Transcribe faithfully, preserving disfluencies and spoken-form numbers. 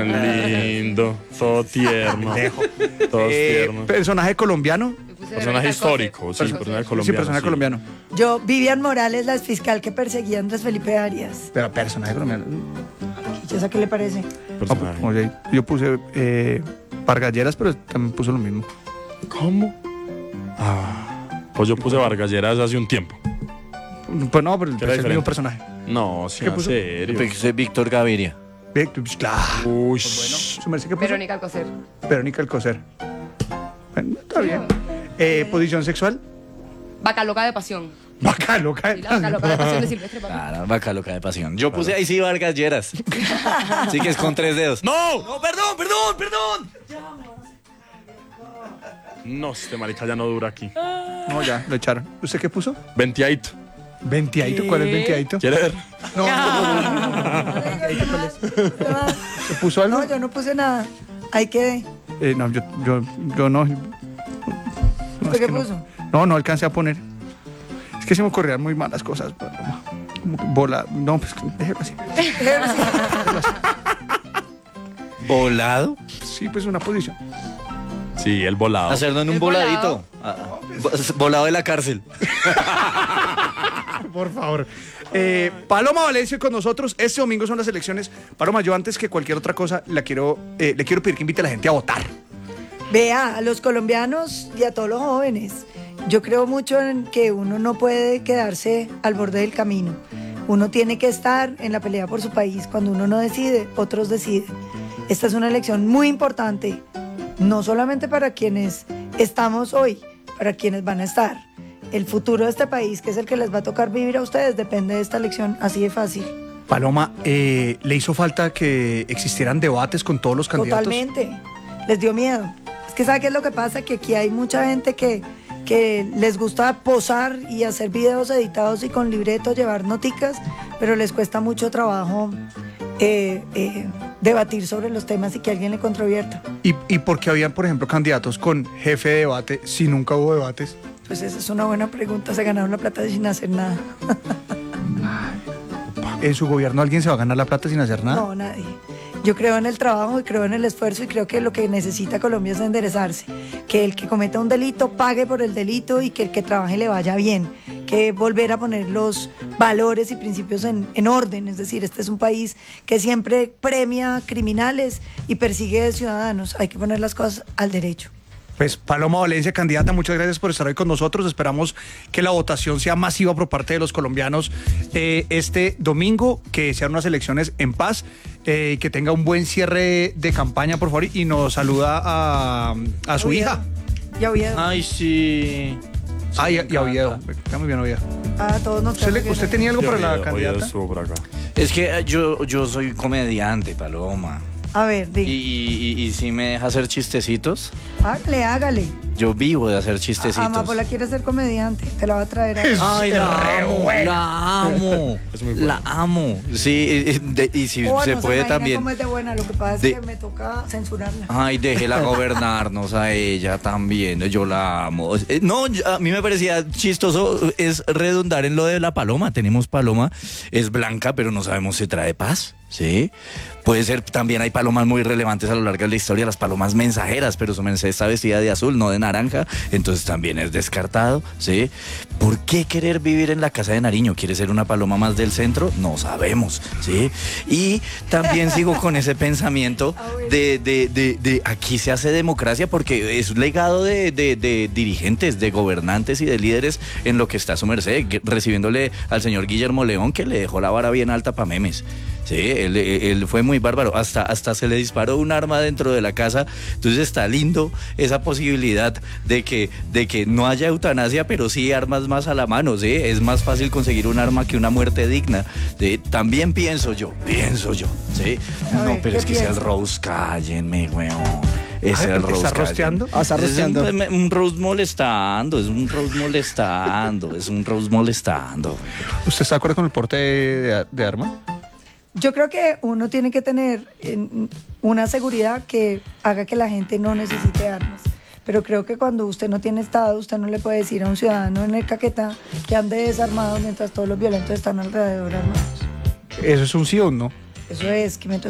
Lindo, todo tierno. Todo Eh, tierno. personaje colombiano. Personaje histórico, sí, personaje colombiano. Sí, personaje sí. colombiano. Yo, Vivian Morales, la fiscal que perseguía a Andrés Felipe Arias. Pero personaje colombiano. ¿Y esa qué le parece? Personaje. Ah, oye, yo puse eh, Vargas Lleras, pero también puso lo mismo. ¿Cómo? Ah, pues yo puse Vargas Lleras hace un tiempo. Pues no, pero ¿Qué es era el mismo diferente? personaje. No, sí, ¿Qué en puso? serio. Soy Víctor Gaviria. Ve, pues, claro. Uy, ¿Su merced qué puso? Verónica Alcocer. Verónica Alcocer. Bueno, está bien. Eh, posición sexual. Vaca loca de pasión. Vaca loca. Sí, la vaca loca de pasión de Silvestre Papi. Claro, vaca loca de pasión. Yo puse ahí sí Vargas Lleras. Sí que es con tres dedos. ¡No! No, perdón, perdón, perdón. No, este marica ya no dura aquí. No, ya, lo echaron. ¿Usted qué puso? Ventiaito. Ventiaito. ¿Cuál es Ventiaito? ¿Quiere ver? No, ¿se puso algo? No, yo no puse nada. Ahí quedé. Eh, no, yo, yo, yo no. no, ¿Usted es qué que no. puso? No, no alcancé a poner. Es que se me ocurrían muy malas cosas. pero no, como que bola. No, pues déjelo así. ¿Volado? Sí, pues una posición. Sí, el volado. Hacerlo en un El voladito. Ah, vo- volado de la cárcel. Por favor. Eh, Paloma Valencia con nosotros. Este domingo son las elecciones. Paloma, yo antes que cualquier otra cosa la quiero, eh, le quiero pedir que invite a la gente a votar. Vea, a los colombianos y a todos los jóvenes. Yo creo mucho en que uno no puede quedarse al borde del camino. Uno tiene que estar en la pelea por su país. Cuando uno no decide, otros deciden. Esta es una elección muy importante, no solamente para quienes estamos hoy, para quienes van a estar. El futuro de este país, que es el que les va a tocar vivir a ustedes, depende de esta elección, así de fácil. Paloma, eh, ¿le hizo falta que existieran debates con todos los candidatos? Totalmente. Les dio miedo. Es que ¿sabe qué es lo que pasa? Que aquí hay mucha gente que, que les gusta posar y hacer videos editados y con libretos, llevar noticas, pero les cuesta mucho trabajo eh, eh, debatir sobre los temas y que alguien le controvierta. ¿Y, y por qué habían, por ejemplo, candidatos con jefe de debate si nunca hubo debates? Pues esa es una buena pregunta. Se ganaron la plata sin hacer nada. ¿En su gobierno alguien se va a ganar la plata sin hacer nada? No, nadie. Yo creo en el trabajo y creo en el esfuerzo y creo que lo que necesita Colombia es enderezarse. Que el que cometa un delito pague por el delito y que el que trabaje le vaya bien. Que volver a poner los valores y principios en, en orden. Es decir, este es un país que siempre premia criminales y persigue ciudadanos. Hay que poner las cosas al derecho. Pues Paloma Valencia, candidata, muchas gracias por estar hoy con nosotros. Esperamos que la votación sea masiva por parte de los colombianos eh, este domingo, que sean unas elecciones en paz, eh, que tenga un buen cierre de campaña, por favor, y nos saluda a, a su Oviedo. hija. Y a Oviedo. Ay, sí. Ah, y a, y a Oviedo. Está muy bien, Oviedo. A todos nos ¿Usted, le- usted tenía algo para la Oye, candidata? estuvo por acá. Es que eh, yo, yo soy comediante, Paloma. A ver, Y, diga. y, y, y si me deja hacer chistecitos, Hágale, hágale. yo vivo de hacer Ah, chistecitos. Amapola quiere ser comediante. Te la va a traer a... Ay, la amo, la amo, Es muy buena. la amo. Sí, y, de- y si Oh, se no puede imagina también. cómo es de buena. Lo que pasa es De- que me toca censurarla. Ay, déjela gobernarnos a ella también, yo la amo. Eh, No, yo- a mí me parecía chistoso, es redundar en lo de la paloma. Tenemos paloma, es blanca, pero no sabemos si trae paz, ¿sí? Puede ser, también hay palomas muy relevantes a lo largo de la historia, las palomas mensajeras, pero su mensaje está vestida de azul, no de naranja, entonces también es descartado, ¿sí? ¿Por qué querer vivir en la casa de Nariño? ¿Quiere ser una paloma más del centro? No sabemos, ¿sí? Y también sigo con ese pensamiento de, de, de, de aquí se hace democracia porque es un legado de, de, de dirigentes, de gobernantes y de líderes en lo que está su merced, que- recibiéndole al señor Guillermo León que le dejó la vara bien alta para memes. Sí, él, él fue muy bárbaro, hasta, hasta se le disparó un arma dentro de la casa, entonces está lindo esa posibilidad de que, de que no haya eutanasia, pero sí armas más a la mano, ¿sí? Es más fácil conseguir un arma que una muerte digna, ¿sí? También pienso yo, pienso yo, ¿sí? A No, ver, pero ¿qué es que sea el piensa? Rose, cállenme, weón. Es Ah, el ¿está Rose. rosteando? cállenme. Ah, está Es rosteando. un, un Rose molestando, es un Rose molestando, es un Rose molestando. ¿Usted está de acuerdo con el porte de, de arma? Yo creo que uno tiene que tener eh, una seguridad que haga que la gente no necesite armas. Pero creo que cuando usted no tiene Estado, usted no le puede decir a un ciudadano en el Caquetá que ande desarmado mientras todos los violentos están alrededor armados. ¿Eso es un sí o un no? Eso es, que mientras